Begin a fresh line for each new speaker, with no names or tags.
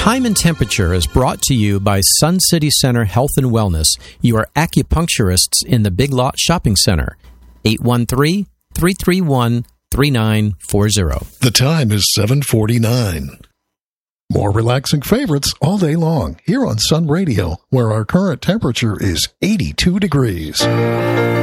Time and Temperature is brought to you by Sun City Center Health and Wellness, your acupuncturists in the Big Lot Shopping Center. 813-331-3940.
The time is 7:49. More relaxing favorites all day long here on Sun Radio, where our current temperature is 82 degrees.